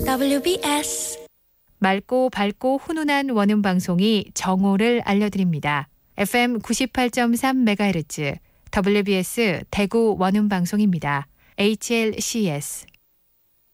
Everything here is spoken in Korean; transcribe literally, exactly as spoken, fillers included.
더블유비에스 맑고 밝고 훈훈한 원음 방송이 정오를 알려드립니다. 에프엠 구십팔 점 삼 메가헤르츠 더블유비에스 대구 원음 방송입니다. 에이치엘씨에스